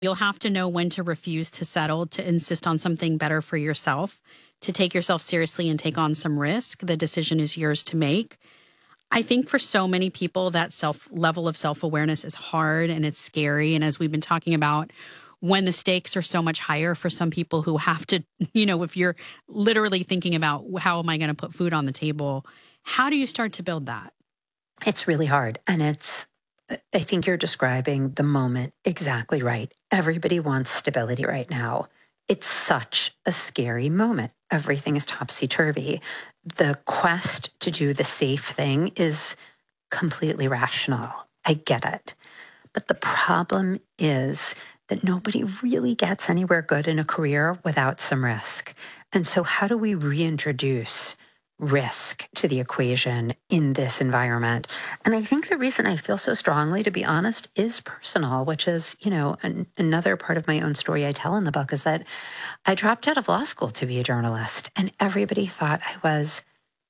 You'll have to know when to refuse to settle, to insist on something better for yourself, to take yourself seriously and take on some risk. The decision is yours to make. I think for so many people, that level of self-awareness is hard and it's scary. And as we've been talking about, when the stakes are so much higher for some people who have to, if you're literally thinking about how am I going to put food on the table, how do you start to build that? It's really hard. And I think you're describing the moment exactly right. Everybody wants stability right now. It's such a scary moment. Everything is topsy-turvy. The quest to do the safe thing is completely rational. I get it. But the problem is that nobody really gets anywhere good in a career without some risk. And so how do we reintroduce risk to the equation in this environment? And I think the reason I feel so strongly, to be honest, is personal, which is, another part of my own story I tell in the book is that I dropped out of law school to be a journalist, and everybody thought I was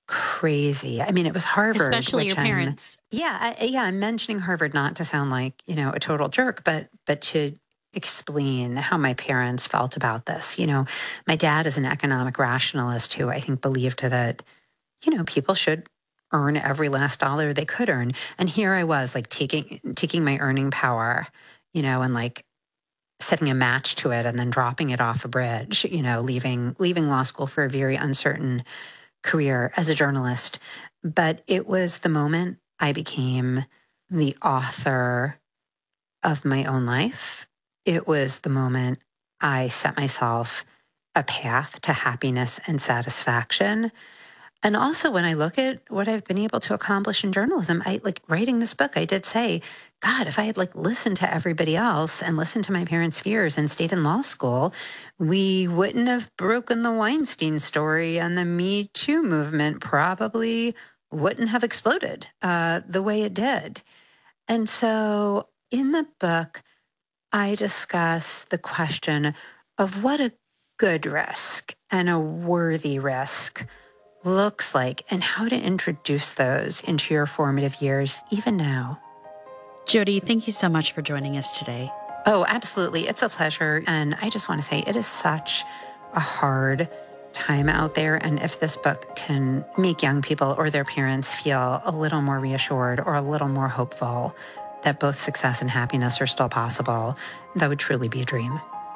crazy. I mean, it was Harvard. Especially your parents. I'm mentioning Harvard not to sound like, a total jerk, but to explain how my parents felt about this. My dad is an economic rationalist who I think believed that, people should earn every last dollar they could earn. And here I was like taking my earning power, and like setting a match to it and then dropping it off a bridge, leaving law school for a very uncertain career as a journalist. But it was the moment I became the author of my own life. It was the moment I set myself a path to happiness and satisfaction. And also when I look at what I've been able to accomplish in journalism, writing this book, I did say, God, if I had listened to everybody else and listened to my parents' fears and stayed in law school, we wouldn't have broken the Weinstein story, and the Me Too movement probably wouldn't have exploded the way it did. And so in the book, I discuss the question of what a good risk and a worthy risk looks like and how to introduce those into your formative years, even now. Jodi, thank you so much for joining us today. Oh, absolutely. It's a pleasure. And I just want to say it is such a hard time out there. And if this book can make young people or their parents feel a little more reassured or a little more hopeful that both success and happiness are still possible, that would truly be a dream.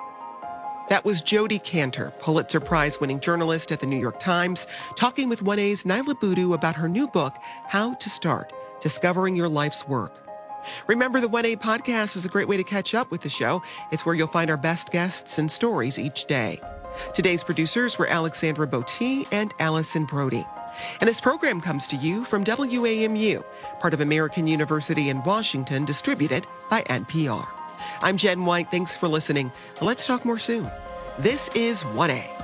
That was Jodi Kantor, Pulitzer Prize-winning journalist at the New York Times, talking with 1A's Niala Boodhoo about her new book, How to Start, Discovering Your Life's Work. Remember, the 1A podcast is a great way to catch up with the show. It's where you'll find our best guests and stories each day. Today's producers were Alexandra Botti and Allison Brody. And this program comes to you from WAMU, part of American University in Washington, distributed by NPR. I'm Jen White. Thanks for listening. Let's talk more soon. This is 1A.